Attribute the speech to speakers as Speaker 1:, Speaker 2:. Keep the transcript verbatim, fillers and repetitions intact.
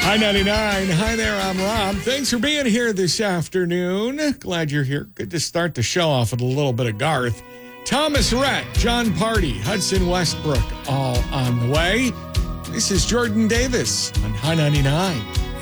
Speaker 1: Hi ninety-nine. Hi there, I'm Rob. Thanks for being here this afternoon. Glad you're here. Good to start the show off with a little bit of Garth. Thomas Rhett, John Party, Hudson Westbrook, all on the way. This is Jordan Davis on Hi ninety-nine.